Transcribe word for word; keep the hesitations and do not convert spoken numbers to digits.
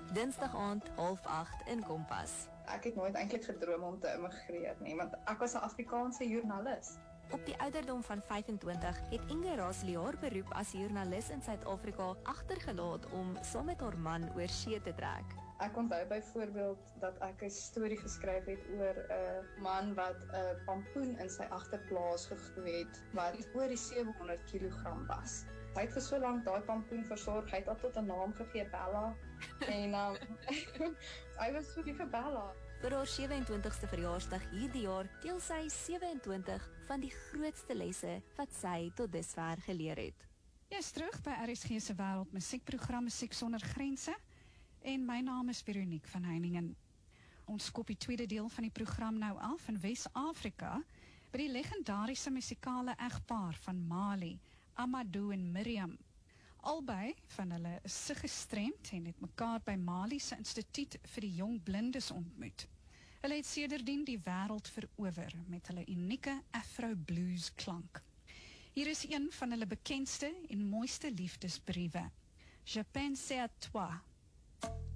Dinsdag aand, half agt in Kompas. Ek het nooit eintlik gedroom om te immigreer nie, want ek was 'n Afrikaanse joernalis. Op die ouderdom van vyfentwintig het Inge Rasley haar beroep as joernalis in Suid-Afrika agtergelaat om saam met haar man oor see te trek. Ek onthou byvoorbeeld dat ek 'n storie geskryf het oor 'n man wat 'n pampoen in sy agterplaas gegroei het wat oor die sewe honderd kilogram was. Hy het vir so lank daai pampoen versorg, hy het al tot 'n naam gegee, Bella. En um, hy was so lief vir Bella. Vir haar sewe-en-twintigste verjaarsdag hierdie jaar deel sy sewe-en-twintig van die grootste lesse wat sy tot dusver geleer het. Jy is terug by R S G se wêreld musiekprogram Musiek Sonder Grense en my naam is Veronique van Heiningen. Ons skop die tweede deel van die program nou af in Wes-Afrika by die legendariese musikale egpaar van Mali, Amadou en Miriam. Albei van hulle is se gestremd en het mekaar by Mali se Instituut vir die Jong Blindes ontmoet. Hulle het sedertdien die wêreld verower met hulle unieke Afro-blues klank. Hier is een van hulle bekendste en mooiste liefdesbriewe. Je pense à toi.